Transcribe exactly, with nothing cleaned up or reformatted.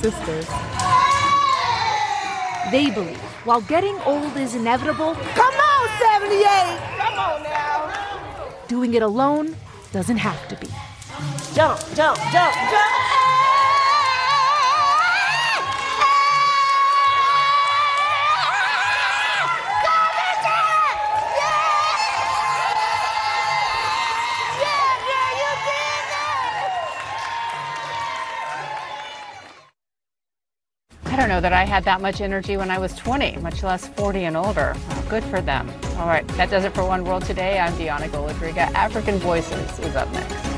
sisters. They believe while getting old is inevitable, come on, seventy-eight! Come on now! Doing it alone doesn't have to be. Jump, jump, jump, jump! I don't know that I had that much energy when I was twenty, much less forty and older. Well, good for them. All right, that does it for One World Today. I'm Deanna Goladriga. African Voices is up next.